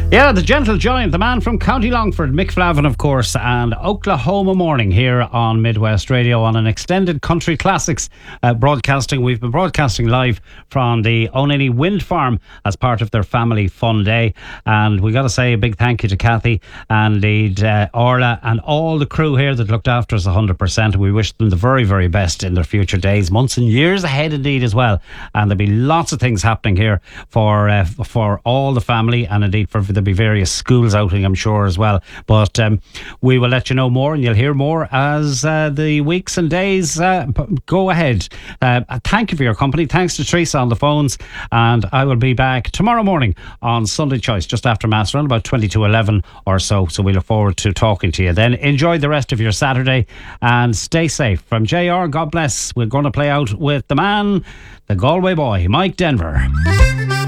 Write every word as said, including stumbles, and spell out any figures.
Yeah, the gentle giant, the man from County Longford, Mick Flavin, of course, and Oklahoma Morning here on Midwest Radio on an extended Country Classics uh, broadcasting. We've been broadcasting live from the Onany Wind Farm as part of their Family Fun Day. And we got to say a big thank you to Kathy and indeed uh, Orla and all the crew here that looked after us one hundred percent. We wish them the very, very best in their future days, months and years ahead indeed as well. And there'll be lots of things happening here for, uh, for all the family, and indeed for the There'll be various schools outing, I'm sure, as well. But um, we will let you know more, and you'll hear more as uh, the weeks and days uh, go ahead. Uh, thank you for your company. Thanks to Teresa on the phones. And I will be back tomorrow morning on Sunday Choice, just after Mass, around about twenty to eleven or so. So we look forward to talking to you then. Enjoy the rest of your Saturday and stay safe. From J R, God bless. We're going to play out with the man, the Galway boy, Mike Denver.